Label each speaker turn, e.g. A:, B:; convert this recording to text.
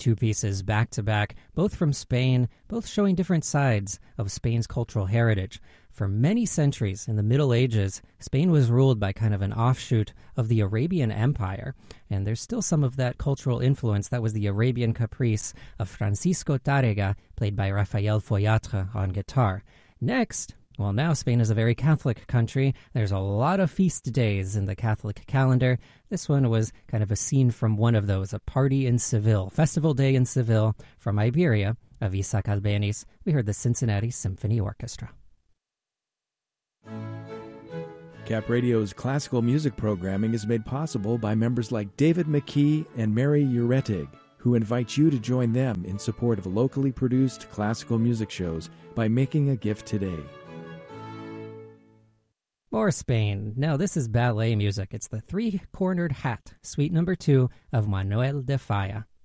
A: two pieces back to back, both from Spain, both showing different sides of Spain's cultural heritage. For many centuries in the Middle Ages, Spain was ruled by kind of an offshoot of the Arabian Empire, and there's still some of that cultural influence. That was the Arabian Caprice of Francisco Tárrega, played by Raphael Foyatre on guitar. Next, well, now Spain is a very Catholic country. There's a lot of feast days in the Catholic calendar. This one was kind of a scene from one of those, a party in Seville, Festival Day in Seville, from Iberia, of Isaac Albéniz. We heard the Cincinnati Symphony Orchestra.
B: Cap Radio's classical music programming is made possible by members like David McKee and Mary Uretig, who invite you to join them in support of locally produced classical music shows by making a gift today.
A: More Spain. No, this is ballet music. It's the Three-Cornered Hat, Suite No. 2 of Manuel de Falla.